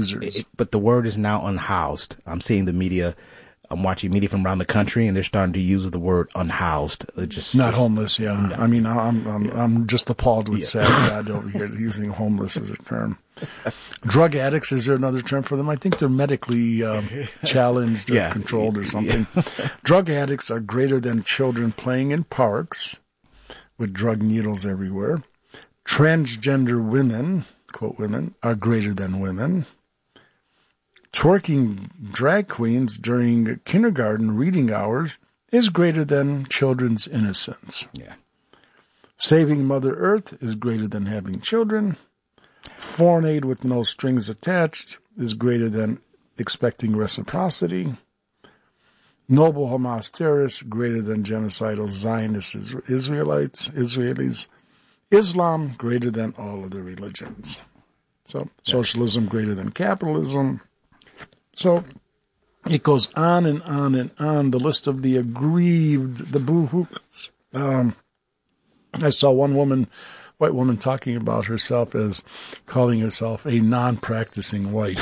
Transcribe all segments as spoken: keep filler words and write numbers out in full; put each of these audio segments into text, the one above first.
users. It, but the word is now unhoused. I'm seeing the media. I'm watching media from around the country, and they're starting to use the word unhoused. It just not just, homeless. Yeah, no. I mean, I'm I'm, yeah. I'm just appalled with yeah. sad God over here using homeless as a term. Drug addicts, is there another term for them? I think they're medically um, challenged or yeah. controlled or something. Yeah. Drug addicts are greater than children playing in parks with drug needles everywhere. Transgender women, quote women, are greater than women. Twerking drag queens during kindergarten reading hours is greater than children's innocence. Yeah. Saving Mother Earth is greater than having children. Foreign aid with no strings attached is greater than expecting reciprocity. Noble Hamas terrorists greater than genocidal Zionist Israelites, Israelis. Islam greater than all other religions. So socialism greater than capitalism. So it goes on and on and on. The list of the aggrieved, the boo-hoos. Um, I saw one woman, white woman, talking about herself as calling herself a non-practicing white.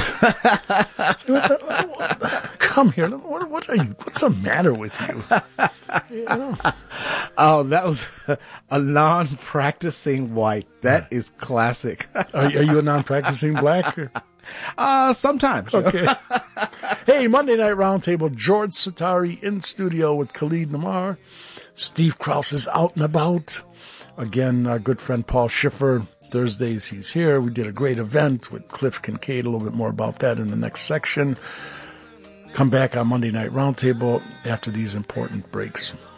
Come here. What, what are you? What's the matter with you? You know? Oh, that was a non-practicing white. That is classic. Are, are you a non-practicing black? Or? Uh, sometimes. Okay. Hey, Monday Night Roundtable, George Satari in studio with Khalid Namar. Steve Krause is out and about. Again, our good friend Paul Schiffer. Thursdays he's here. We did a great event with Cliff Kincaid. A little bit more about that in the next section. Come back on Monday Night Roundtable after these important breaks.